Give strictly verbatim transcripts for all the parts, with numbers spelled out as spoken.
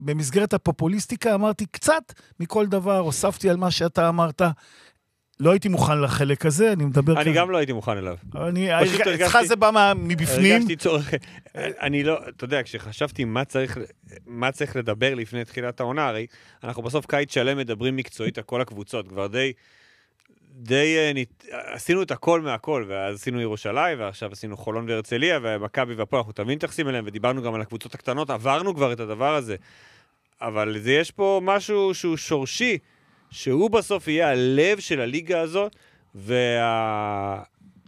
במסגרת הפופוליסטיקה אמרתי קצת מכל דבר, הוספתי על מה שאתה אמרת, לא הייתי מוכן לחלק הזה, אני מדבר כאן. אני גם לא הייתי מוכן אליו. אצלך זה בא מבפנים. הרגשתי צורך, אני לא, אתה יודע, כשחשבתי מה צריך, מה צריך לדבר לפני תחילת העונה, הרי אנחנו בסוף קיץ שלם מדברים מקצועית על כל הקבוצות, כבר די, די, עשינו את הכל מהכל, ואז עשינו ירושלים, ועכשיו עשינו חולון והרצליה, ומכבי והפועל, אנחנו תמיד מתייחסים אליהם, ודיברנו גם על הקבוצות הקטנות, עברנו כבר את הדבר הזה, אבל זה יש פה משהו שהוא שורשי, שהוא בסוף יהיה הלב של הליגה הזאת, וה...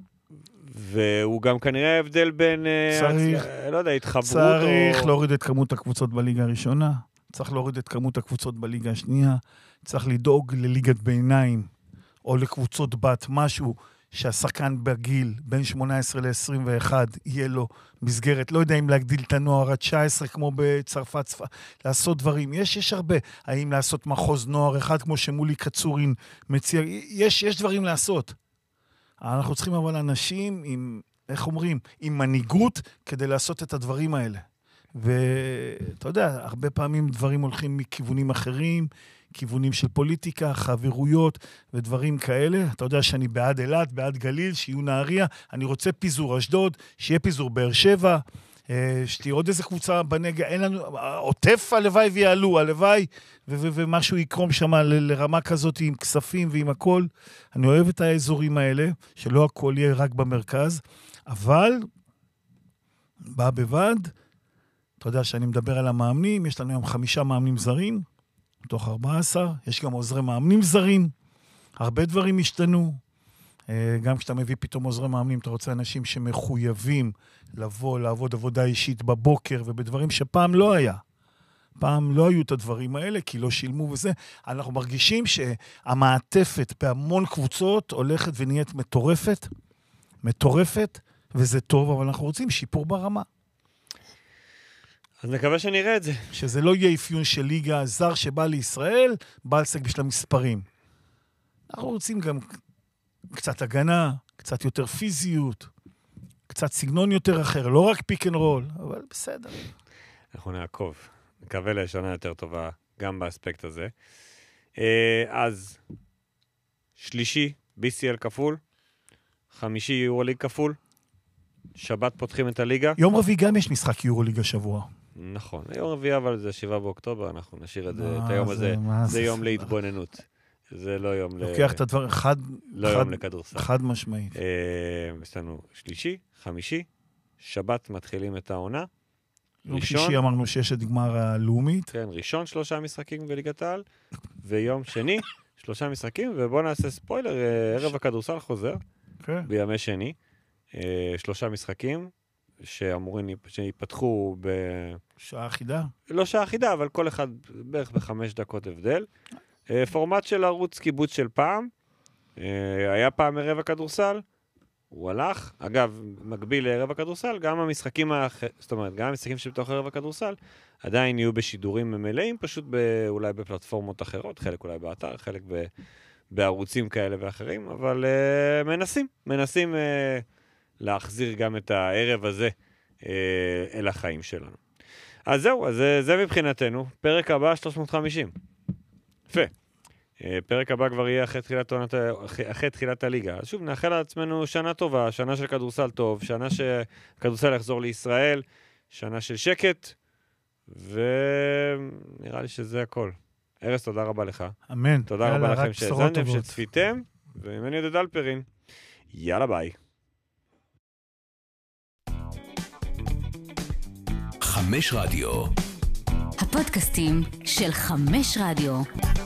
והוא גם כנראה הבדל בין, צריך, לא יודע, התחברות צריך או... להוריד את כמות הקבוצות בליגה הראשונה, צריך להוריד את כמות הקבוצות בליגה השנייה, צריך לדאוג לליגת ביניים, או לקבוצות בת, משהו שהשחקן בגיל, בין שמונה עשרה ל-עשרים ואחת, יהיה לו מסגרת, לא יודע אם להגדיל את הנוער עד תשע עשרה, כמו בצרפת, צפ... לעשות דברים, יש, יש הרבה, האם לעשות מחוז נוער אחד, כמו שמולי קצורין מציע, יש, יש דברים לעשות. אנחנו צריכים אבל אנשים עם, איך אומרים, עם מנהיגות, כדי לעשות את הדברים האלה. ואתה יודע, הרבה פעמים דברים הולכים מכיוונים אחרים, כיוונים של פוליטיקה, חברויות ודברים כאלה. אתה יודע שאני בעד אילת, בעד גליל, שיהיו נהריה. אני רוצה פיזור אשדוד, שיהיה פיזור באר שבע, שתהיה עוד איזה קבוצה בנגע. אין לנו, עוטף הלוואי ויעלו, הלוואי, ו- ו- ומשהו יקרום שם ל- לרמה כזאת עם כספים ועם הכל. אני אוהב את האזורים האלה, שלא הכל יהיה רק במרכז, אבל בא בבד, אתה יודע שאני מדבר על המאמנים, יש לנו היום חמישה מאמנים זרים, מתוך ארבע עשרה, יש גם עוזרי מאמנים זרים, הרבה דברים השתנו, גם כשאתה מביא פתאום עוזרי מאמנים, אתה רוצה אנשים שמחויבים לבוא, לעבוד עבודה אישית בבוקר, ובדברים שפעם לא היה. פעם לא היו את הדברים האלה, כי לא שילמו וזה. אנחנו מרגישים שהמעטפת בהמון קבוצות הולכת ונהיית מטורפת, מטורפת, וזה טוב, אבל אנחנו רוצים שיפור ברמה. אז נקווה שנראה את זה. שזה לא יהיה אפיון של ליגה זר שבא לישראל, בא לסק בשביל המספרים. אנחנו רוצים גם קצת הגנה, קצת יותר פיזיות, קצת סגנון יותר אחר, לא רק פיק אנד רול, אבל בסדר. אנחנו נעקוב. נקווה לשנה יותר טובה גם באספקט הזה. אז שלישי, בי סי אל כפול, חמישי יורוליג כפול, שבת פותחים את הליגה. יום רביעי גם יש משחק יורוליג השבוע. נכון, יום רביעי אבל זה שבעה באוקטובר, אנחנו נשאיר את זה, את היום הזה, זה יום להתבוננות. זה לא יום ל... לוקח את הדבר, חד... לא יום לכדורסל. חד משמעית. יש לנו שלישי, חמישי, שבת מתחילים את העונה. יום שישי אמרנו שיש את גמר הלאומית. כן, ראשון שלושה משחקים בליגת העל, ויום שני שלושה משחקים, ובואו נעשה ספוילר, ערב הכדורסל חוזר, בימי שני, שלושה משחקים, שאמורים שיפתחו ב... שעה אחידה? לא שעה אחידה, אבל כל אחד בערך בחמש דקות הבדל. פורמט של ערוץ קיבוץ של פעם, היה פעם ערב הכדורסל, הוא הלך, אגב, מקביל לערב הכדורסל, גם המשחקים, האח... זאת אומרת, גם המשחקים שבתוך ערב הכדורסל, עדיין יהיו בשידורים מלאים, פשוט ב... אולי בפלטפורמות אחרות, חלק אולי באתר, חלק ב... בערוצים כאלה ואחרים, אבל uh, מנסים, מנסים uh, להחזיר גם את הערב הזה uh, אל החיים שלנו. אז זהו, אז uh, זה מבחינתנו, פרק הבא שלוש מאות וחמישים. יפה. פרק הבא כבר יהיה אחרי תחילת, אחרי תחילת הליגה. אז שוב, נאחל לעצמנו שנה טובה, שנה של כדורסל טוב, שנה שכדורסל יחזור לישראל, שנה של שקט, ונראה לי שזה הכל. ארז, תודה רבה לך. אמן. תודה רבה לכם שהזנתם, שצפיתם, ומני יהודה דלפרין. יאללה ביי. חמש רדיו. הפודקאסטים של חמש רדיו.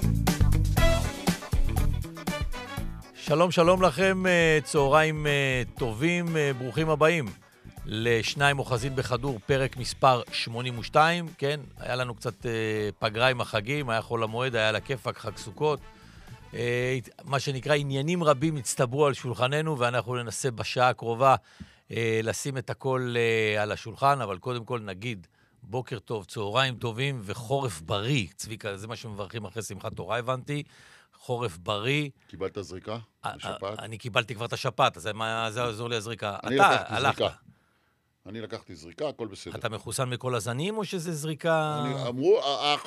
שלום, שלום לכם, צהריים טובים, ברוכים הבאים לשניים אוחזין בכדור, פרק מספר שמונים ושתיים, כן, היה לנו קצת פגרה עם החגים, היה חול המועד, היה לה כיפק, חג סוכות, מה שנקרא עניינים רבים הצטברו על שולחננו, ואנחנו ננסה בשעה הקרובה לשים את הכל על השולחן, אבל קודם כל נגיד, בוקר טוב, צהריים טובים וחורף בריא, צביקה, זה מה שמברכים אחרי שמחת תורה, הבנתי, חורף בריא. קיבלת זריקה? בשפעת? אני קיבלתי כבר את השפעת, אז מה זה עזור לי הזריקה? אני לקחתי זריקה. אני לקחתי זריקה, הכל בסדר. אתה מחוסן מכל הזנים, או שזה זריקה... אני, אמרו,